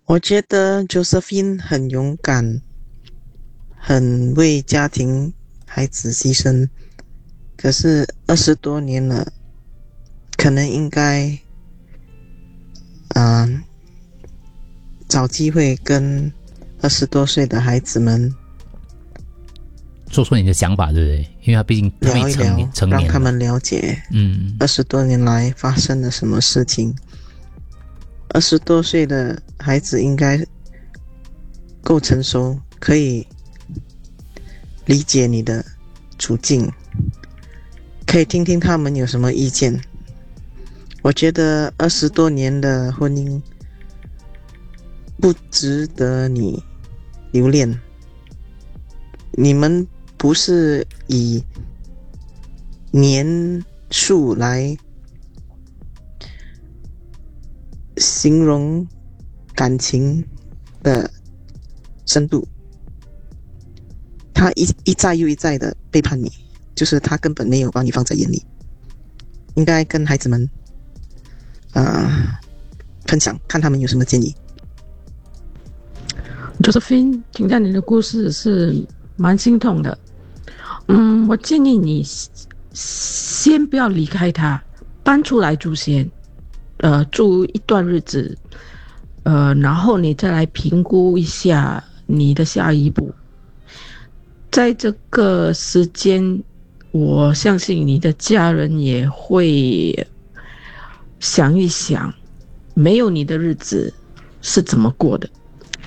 我觉得 Josephine 很勇敢，很为家庭、孩子牺牲。可是20多年了，可能应该啊、找机会跟20多岁的孩子们说说你的想法，对不对？因为他毕竟他们聊一聊， 成年了， 让他们了解20多年来发生了什么事情。20多岁的孩子应该够成熟，可以理解你的处境，可以听听他们有什么意见。我觉得20多年的婚姻不值得你留恋。你们不是以年数来形容感情的深度，他一再又一再的背叛你，就是他根本没有把你放在眼里。应该跟孩子们分享，看他们有什么建议。 Josephine， 听到你的故事是蛮心痛的。我建议你先不要离开他，搬出来住先，住一段日子，然后你再来评估一下你的下一步。在这个时间，我相信你的家人也会想一想，没有你的日子是怎么过的。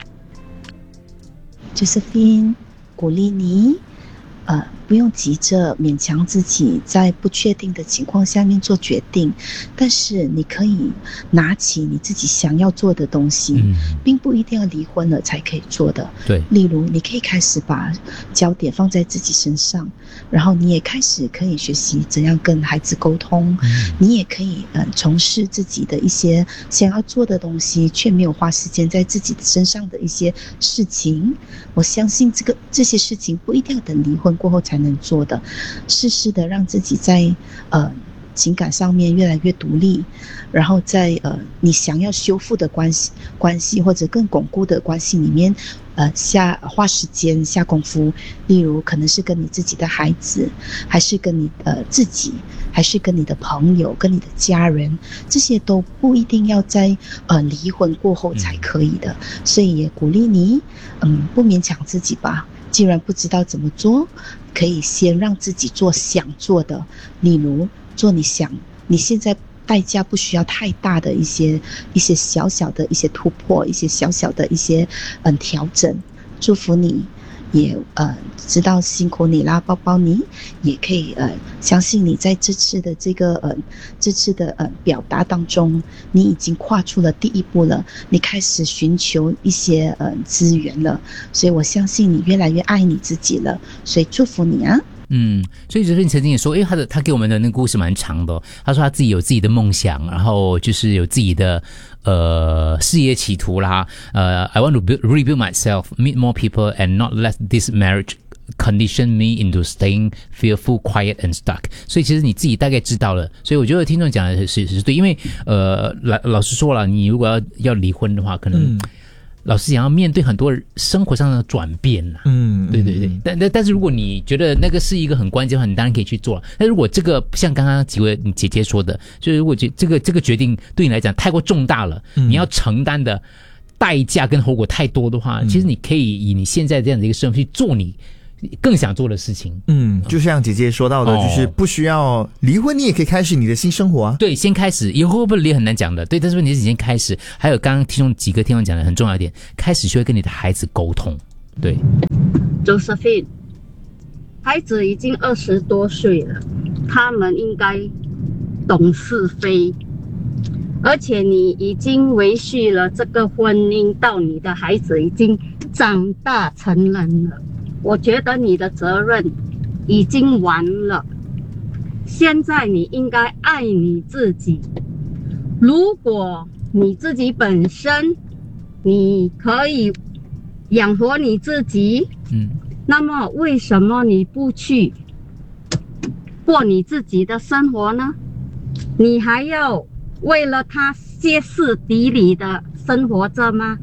Josephine，鼓励你，不用急着勉强自己在不确定的情况下面做决定，但是你可以拿起你自己想要做的东西，并不一定要离婚了才可以做的。 对， 例如你可以开始把焦点放在自己身上，然后你也开始可以学习怎样跟孩子沟通，你也可以从事自己的一些想要做的东西，却没有花时间在自己身上的一些事情。我相信这些事情不一定要等离婚过后才能做的，适时的让自己在情感上面越来越独立，然后在你想要修复的关系或者更巩固的关系里面花时间下功夫。例如可能是跟你自己的孩子，还是跟你自己，还是跟你的朋友，跟你的家人，这些都不一定要在离婚过后才可以的。所以也鼓励你不勉强自己吧，既然不知道怎么做，可以先让自己做想做的，例如做你现在代价不需要太大的一些小小的一些突破，一些小小的一些调整。祝福你，也知道辛苦你啦，抱抱你，也可以相信你在这次的表达当中，你已经跨出了第一步了，你开始寻求一些资源了，所以我相信你越来越爱你自己了，所以祝福你啊。 所以就是你曾经也说，因为他给我们的那个故事蛮长的他说他自己有自己的梦想，然后就是有自己的事业企图啦I want to rebuild myself, meet more people and not let this marriage condition me into staying fearful, quiet and stuck. 所以其实你自己大概知道了，所以我觉得听众讲的是对，因为老实说了，你如果要离婚的话，可能老师想要面对很多生活上的转变啦，对对对，但是如果你觉得那个是一个很关键的话，你当然可以去做。但如果这个像刚刚几位你姐姐说的，就是如果这个决定对你来讲太过重大了，你要承担的代价跟后果太多的话，其实你可以以你现在这样的一个身份去做你更想做的事情。 就像姐姐说到的，就是不需要离婚，你也可以开始你的新生活啊。 对，先开始，以后会不会离很难讲的。对，但是问题是先开始。还有刚刚几个听众讲的很重要一点，开始学会跟你的孩子沟通。对 ，Josephine， 孩子已经20多岁了，他们应该懂是非，而且你已经维系了这个婚姻到你的孩子已经长大成人了。我觉得你的责任已经完了，现在你应该爱你自己。如果你自己本身你可以养活你自己，那么为什么你不去过你自己的生活呢？你还要为了他歇斯底里的生活着吗？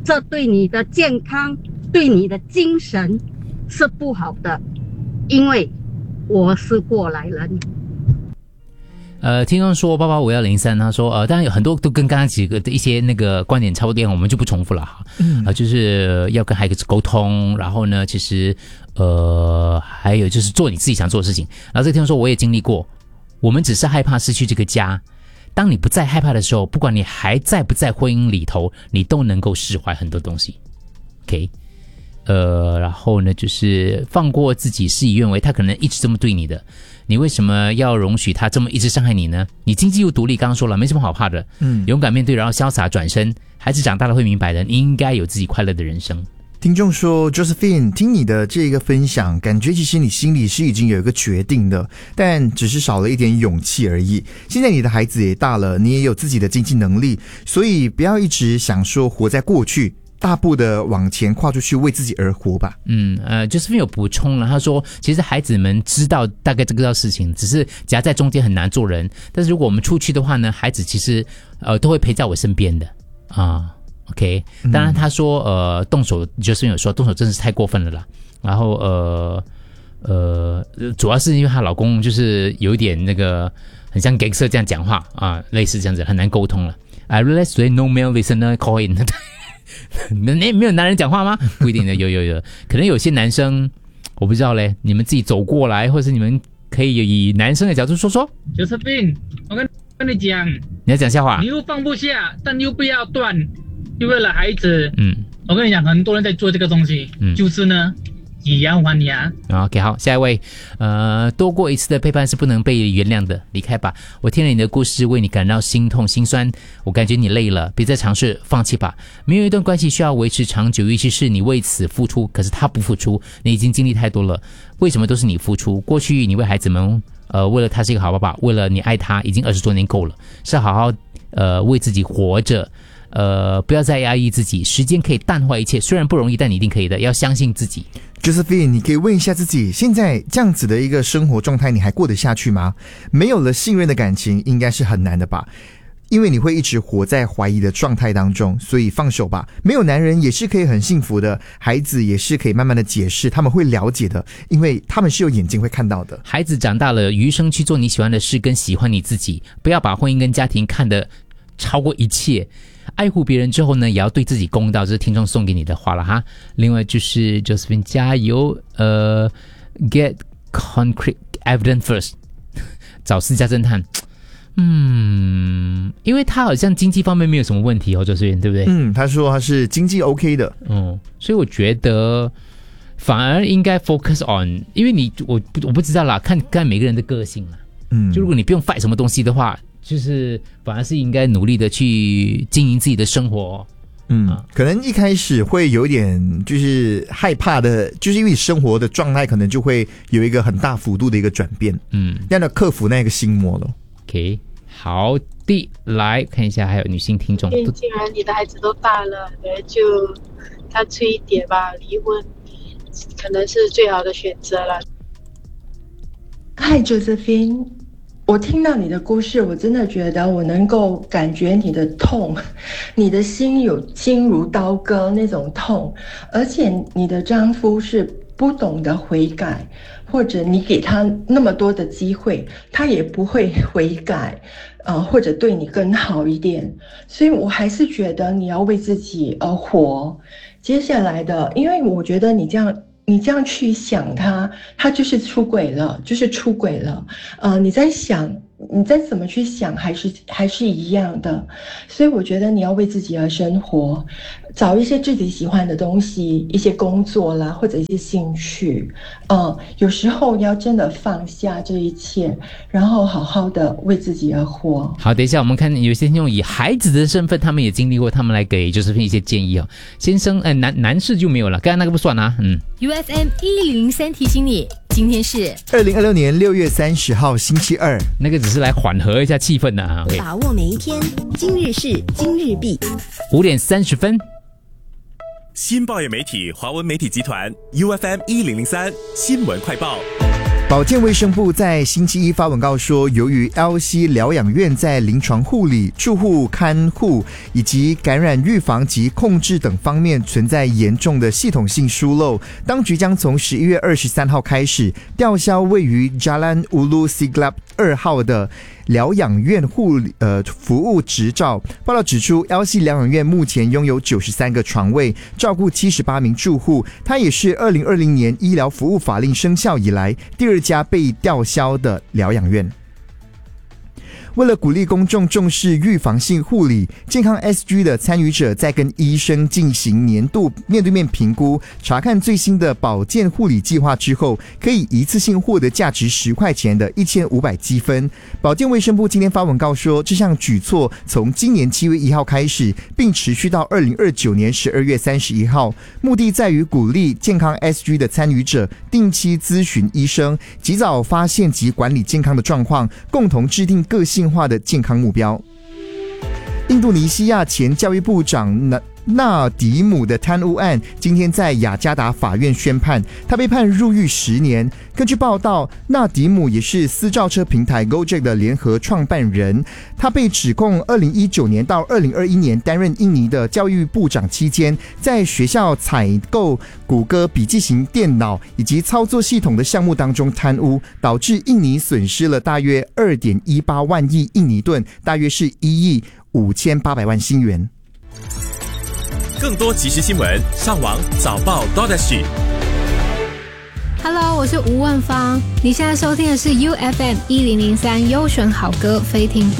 这对你的健康、对你的精神是不好的，因为我是过来人。 听众说8850103，他说当然有很多都跟刚刚几个的一些那个观点差不多，我们就不重复了哈。就是要跟孩子沟通，然后呢，其实还有就是做你自己想做的事情。然后这个听众说我也经历过，我们只是害怕失去这个家。当你不再害怕的时候，不管你还在不在婚姻里头，你都能够释怀很多东西。OK。然后呢，就是放过自己，事与愿违。他可能一直这么对你的，你为什么要容许他这么一直伤害你呢？你经济又独立，刚刚说了，没什么好怕的。勇敢面对，然后潇洒转身。孩子长大了会明白的，你应该有自己快乐的人生。 听众说 Josephine， 听你的这个分享，感觉其实你心里是已经有一个决定的，但只是少了一点勇气而已。现在你的孩子也大了，你也有自己的经济能力，所以不要一直想说活在过去，大步的往前跨出去，为自己而活吧。 Josephine 有补充了，他说其实孩子们知道大概这个事情，只是夹在中间很难做人。但是如果我们出去的话呢，孩子其实都会陪在我身边的啊。OK， 当然他说动手，Josephine有说动手真的是太过分了啦。然后主要是因为她老公就是有一点那个很像 gangster 这样讲话啊，类似这样子很难沟通了。I realize today no male listener call in 没有男人讲话吗？不一定的，有，可能有些男生我不知道嘞，你们自己走过来，或者是你们可以以男生的角度说说。 Josephine， 我跟你讲， 你要讲笑话， 你又放不下，但又不要断，又为了孩子。我跟你讲，很多人在做这个东西，就是呢，以牙还牙。 OK， 好，下一位，多过一次的背叛是不能被原谅的，离开吧。我听了你的故事，为你感到心痛心酸。我感觉你累了，别再尝试，放弃吧。没有一段关系需要维持长久，尤其是你为此付出，可是他不付出，你已经经历太多了。为什么都是你付出？过去你为孩子们，为了他是一个好爸爸，为了你爱他，已经20多年够了，是好好为自己活着。不要再压抑自己，时间可以淡化一切，虽然不容易，但你一定可以的，要相信自己。 Josephine， 你可以问一下自己，现在这样子的一个生活状态，你还过得下去吗？没有了信任的感情，应该是很难的吧？因为你会一直活在怀疑的状态当中，所以放手吧。没有男人也是可以很幸福的，孩子也是可以慢慢的解释，他们会了解的，因为他们是有眼睛会看到的。 孩子长大了，余生去做你喜欢的事，跟喜欢你自己，不要把婚姻跟家庭看得超过一切。爱护别人之后呢，也要对自己公道，这是听众送给你的话了哈。另外就是 Josephine 加油，get concrete evidence first 找私家侦探。因为他好像经济方面没有什么问题哦，Josephine对不对？ 他说他是经济 OK 的。 所以我觉得反而应该 focus on， 因为我不知道啦，看每个人的个性啦。就如果你不用 fight 什么东西的话，就是反而是应该努力的去经营自己的生活。 可能一开始会有一点就是害怕的，就是因为生活的状态可能就会有一个很大幅度的一个转变。要克服那个心魔了。OK， 好的，来看一下还有女性听众。 既然你的孩子都大了，就干脆一点吧，离婚可能是最好的选择了。 嗨，Josephine，我听到你的故事，我真的觉得我能够感觉你的痛，你的心有心如刀割那种痛，而且你的丈夫是不懂得悔改，或者你给他那么多的机会，他也不会悔改，或者对你更好一点。所以我还是觉得你要为自己而活。接下来的，因为我觉得你这样去想他就是出轨了，你在想，你再怎么去想还是一样的。所以我觉得你要为自己而生活，找一些自己喜欢的东西，一些工作啦，或者一些兴趣。有时候要真的放下这一切，然后好好的为自己而活。 好，等一下我们看有些听众以孩子的身份，他们也经历过，他们来给Josephine一些建议哦。先生，男士就没有了，刚才那个不算啊。 UFM 1003提醒你，今天是 2026年6月30号星期二， 那个只是来缓和一下气氛的啊。Okay， 把握每一天，今日事今日毕。 5点30分。 新报业媒体华文媒体集团 UFM 1003新闻快报。 保健卫生部在星期一发文告说，由于 LC 疗养院在临床护理、住户看护以及感染预防及控制等方面存在严重的系统性疏漏，当局将从11月23号开始吊销位于 Jalan Ulu Siglap 2号的疗养院服务执照。报道指出 LC 疗养院目前拥有93个床位，照顾78名住户，它也是2020年医疗服务法令生效以来第2家被吊销的疗养院。为了鼓励公众重视预防性护理，健康 SG 的参与者在跟医生进行年度面对面评估，查看最新的保健护理计划之后，可以一次性获得价值10块钱的1500积分。保健卫生部今天发文告说，这项举措从今年7月1号开始，并持续到2029年12月31号，目的在于鼓励健康 SG 的参与者定期咨询医生，及早发现及管理健康的状况，共同制定个性化的健康目标。印度尼西亚前教育部长纳迪姆的贪污案今天在雅加达法院宣判，他被判入狱10年。根据报道，纳迪姆也是私造车平台 Gojek 的联合创办人，他被指控2019年到2021年担任印尼的教育部长期间，在学校采购谷歌笔记型电脑以及操作系统的项目当中贪污，导致印尼损失了大约 2.18 万亿印尼盾，大约是1亿5800万新元。 更多即时新闻，上网早报 Hello， 我是吴万芳，你现在收听的是 UFM 1003优选好歌非听不